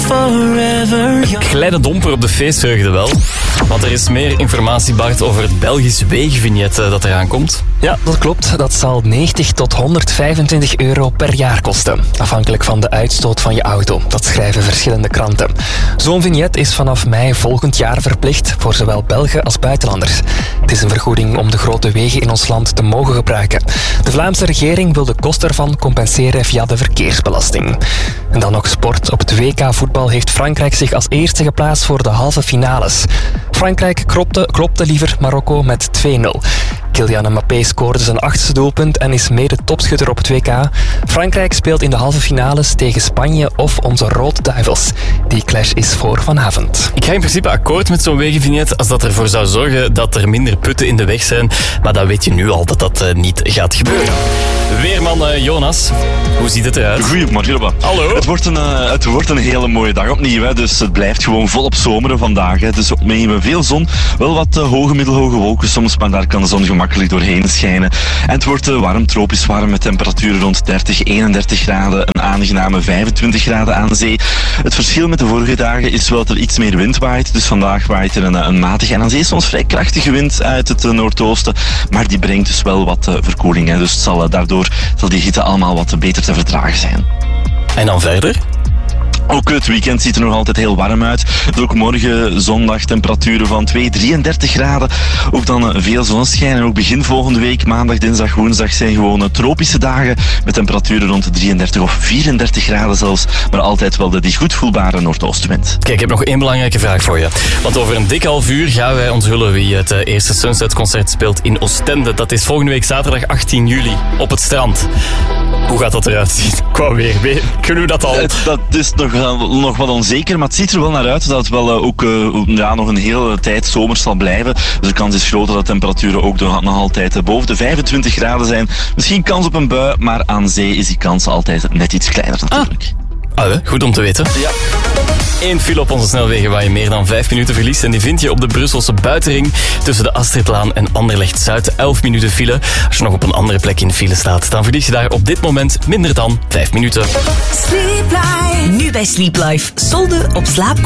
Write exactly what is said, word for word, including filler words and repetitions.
forever. Een kleine domper op de feestvreugde wel. Want er is meer informatie, Bart, over het Belgisch wegenvignet dat eraan komt. Ja, dat klopt. Dat zal negentig tot honderdvijfentwintig euro per jaar kosten. Afhankelijk van de uitstoot van je auto. Dat schrijven verschillende kranten. Zo'n vignet is vanaf mei volgend jaar verplicht voor zowel Belgen als buitenlanders. Het is een vergoeding om de grote wegen in ons land te mogen gebruiken. De Vlaamse regering wil de kosten ervan compenseren via de verkeersbelasting. En dan nog sport. Op het W K voetbal heeft Frankrijk zich als eerste geplaatst voor de halve finales. Frankrijk klopte, klopte liever Marokko met twee nul. Kylian Mbappé scoorde zijn achtste doelpunt en is mede topschutter op het W K. Frankrijk speelt in de halve finales tegen Spanje of onze Rode Duivels. Die clash is voor vanavond. Ik ga in principe akkoord met zo'n wegenvignet als dat ervoor zou zorgen dat er minder putten in de weg zijn. Maar dat weet je nu al dat dat uh, niet gaat gebeuren. Weerman uh, Jonas, hoe ziet het eruit? Goedemorgen, Robba. Hallo. Het wordt, een, uh, het wordt een hele mooie dag opnieuw, hè, dus het blijft gewoon volop zomeren vandaag. Hè. Dus opnieuw veel zon, wel wat uh, hoge, middelhoge wolken soms, maar daar kan de zon gemakkelijk doorheen schijnen. En het wordt uh, warm, tropisch warm, met temperaturen rond dertig, eenendertig graden, een aangename vijfentwintig graden aan zee. Het verschil met de vorige dagen is wel dat er iets meer wind waait, dus vandaag waait er een, een matige en aan zee soms vrij krachtige wind uit het uh, noordoosten, maar die brengt dus wel wat uh, verkoeling, hè. Dus het zal uh, daardoor zal die hitte allemaal wat beter te verdragen zijn. En dan verder? Ook het weekend ziet er nog altijd heel warm uit. Dus ook morgen zondag temperaturen van twee, drieëndertig graden. Ook dan veel zonneschijn. En ook begin volgende week, maandag, dinsdag, woensdag zijn gewoon tropische dagen. Met temperaturen rond de drieëndertig of vierendertig graden zelfs. Maar altijd wel de die goed voelbare noordoostenwind. Kijk, ik heb nog één belangrijke vraag voor je. Want over een dik half uur gaan wij onthullen wie het uh, eerste Sunset-concert speelt in Oostende. Dat is volgende week zaterdag achttien juli op het strand. Hoe gaat dat eruit zien? Qua weer. Kunnen we dat al? Dat is nog, nog wat onzeker, maar het ziet er wel naar uit dat het wel ook uh, ja, nog een hele tijd zomers zal blijven. Dus de kans is groot dat de temperaturen ook nog altijd boven de vijfentwintig graden zijn. Misschien kans op een bui, maar aan zee is die kans altijd net iets kleiner natuurlijk. Ah, ah goed om te weten. Ja. Eén file op onze snelwegen waar je meer dan vijf minuten verliest. En die vind je op de Brusselse buitenring tussen de Astridlaan en Anderlecht-Zuid. elf minuten file. Als je nog op een andere plek in de file staat, dan verlies je daar op dit moment minder dan vijf minuten. Sleep Life. Nu bij Sleep Life. Solden op slaap.